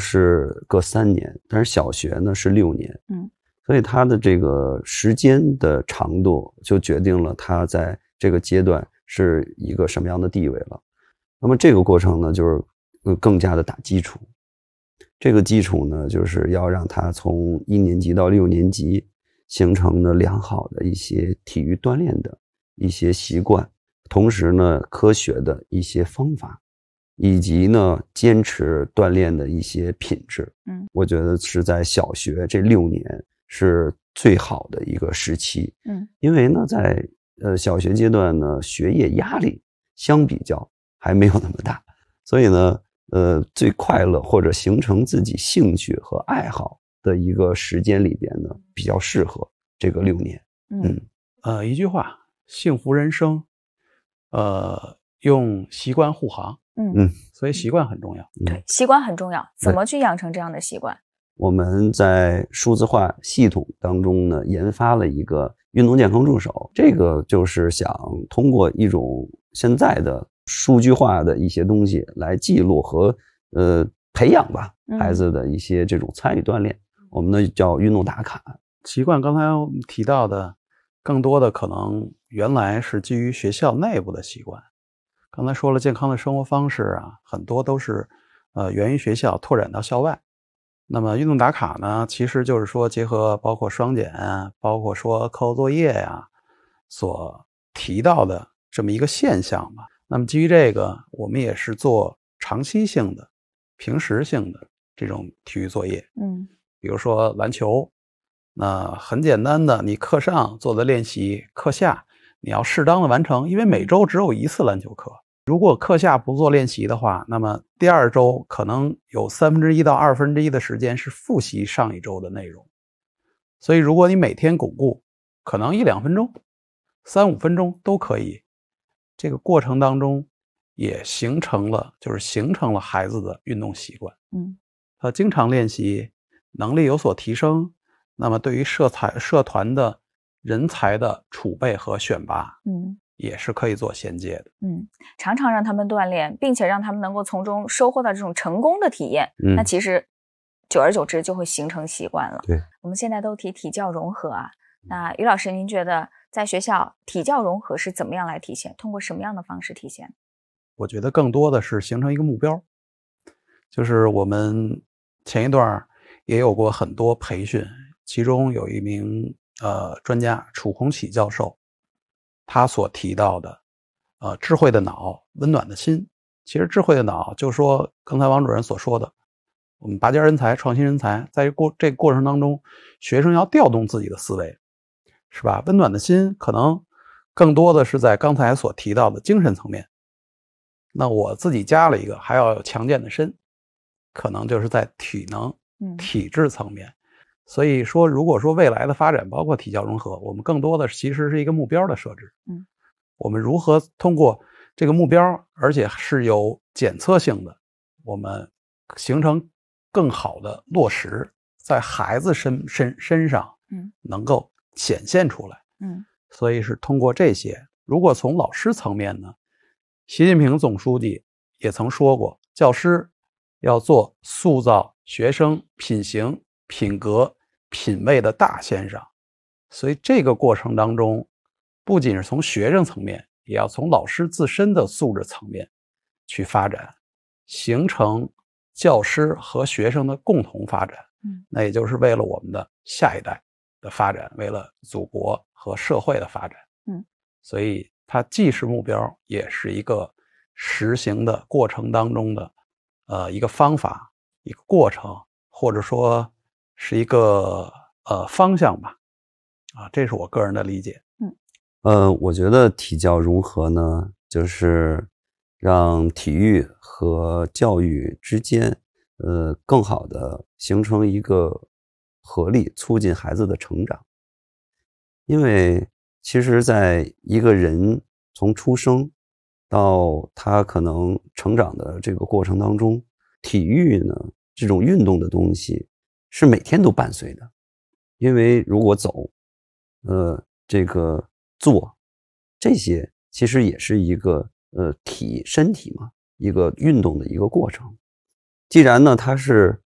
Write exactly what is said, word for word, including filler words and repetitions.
是各三年，但是小学呢是六年。 嗯， 所以他的这个时间的长度就决定了他在这个阶段是一个什么样的地位了。那么这个过程呢，就是更加的打基础。这个基础呢，就是要让他从一年级到六年级形成了良好的一些体育锻炼的一些习惯，同时呢，科学的一些方法，以及呢，坚持锻炼的一些品质。 嗯， 我觉得是在小学这六年是最好的一个时期。 嗯， 因为呢，在呃小学阶段呢，学业压力相比较还没有那么大，所以呢。呃，最快乐或者形成自己兴趣和爱好的一个时间里边呢，比较适合这个六年。 嗯， 呃，一句话，幸福人生，呃，用习惯护航。 嗯嗯， 所以习惯很重要。 对，习惯很重要。怎么去养成这样的习惯？ 我们在数字化系统当中呢，研发了一个运动健康助手，这个就是想通过一种现在的数据化的一些东西来记录和呃培养吧孩子的一些这种参与锻炼，嗯、我们呢叫运动打卡。 习惯刚才提到的，更多的可能原来是基于学校内部的习惯。刚才说了，健康的生活方式啊，很多都是呃源于学校拓展到校外。那么运动打卡呢，其实就是说结合包括双减啊，包括说课后作业呀、啊、所提到的这么一个现象吧。那么基于这个，我们也是做长期性的、平时性的这种体育作业。 嗯， 比如说篮球，那很简单的，你课上做的练习，课下你要适当的完成，因为每周只有一次篮球课。如果课下不做练习的话，那么第二周可能有三分之一到二分之一的时间是复习上一周的内容。所以如果你每天巩固，可能一两分钟、三五分钟都可以。这个过程当中也形成了，就是形成了孩子的运动习惯。 嗯， 他经常练习，能力有所提升，那么对于社团社团的人才的储备和选拔， 嗯， 也是可以做衔接的。 嗯，常常让他们锻炼，并且让他们能够从中收获到这种成功的体验， 嗯， 那其实久而久之就会形成习惯了。 对， 我们现在都提体教融合啊，那于老师，您觉得在学校体教融合是怎么样来体现？通过什么样的方式体现？ 我觉得更多的是形成一个目标，就是我们前一段也有过很多培训，其中有一名呃专家楚宏启教授，他所提到的呃智慧的脑，温暖的心。其实智慧的脑就说刚才王主任所说的，我们拔尖人才、创新人才，在过这个过程当中，学生要调动自己的思维，是吧？温暖的心可能更多的是在刚才所提到的精神层面。那我自己加了一个，还要有强健的身，可能就是在体能、体质层面。嗯、所以说，如果说未来的发展包括体教融合，我们更多的其实是一个目标的设置。 嗯， 我们如何通过这个目标，而且是有检测性的，我们形成更好的落实在孩子身身身上，嗯，能够显现出来。嗯，所以是通过这些。如果从老师层面呢，习近平总书记也曾说过，教师要做塑造学生品行、品格、品味的大先生。所以这个过程当中，不仅是从学生层面，也要从老师自身的素质层面去发展，形成教师和学生的共同发展。嗯，那也就是为了我们的下一代的发展，为了祖国和社会的发展。嗯，所以它既是目标，也是一个实行的过程当中的呃一个方法、一个过程，或者说是一个呃方向吧。啊，这是我个人的理解。 嗯， 呃，我觉得体教融合呢，就是让体育和教育之间，呃，更好的形成一个合力，促进孩子的成长。因为其实在一个人从出生到他可能成长的这个过程当中，体育呢，这种运动的东西是每天都伴随的。因为如果走，呃，这个做，这些其实也是一个呃体身体嘛，一个运动的一个过程。既然呢它是